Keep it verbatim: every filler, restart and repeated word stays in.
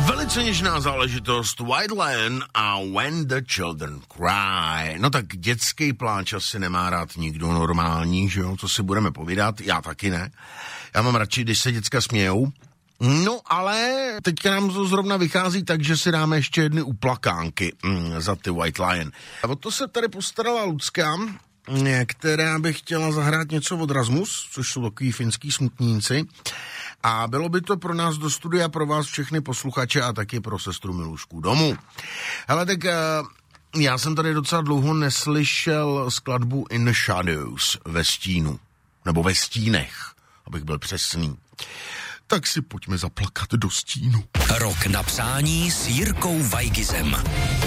Velice něžná záležitost White Lion a When the Children Cry. No tak dětský pláč asi nemá rád nikdo normální, že jo, co si budeme povídat, já taky ne. Já mám radši, když se děcka smějou. No ale teďka nám to zrovna vychází tak, že si dáme ještě jedny uplakánky mm, za ty White Lion. A o to se tady postarala Lucka, která by chtěla zahrát něco od Rasmus, což jsou takový finský smutníci. A bylo by to pro nás do studia, pro vás všechny posluchače a taky pro sestru Milušku domů. Hele, tak uh, já jsem tady docela dlouho neslyšel skladbu In the Shadows ve stínu, nebo ve stínech, abych byl přesný. Tak si pojďme zaplakat do stínu. Rok na přání s Jirkou Weigizem.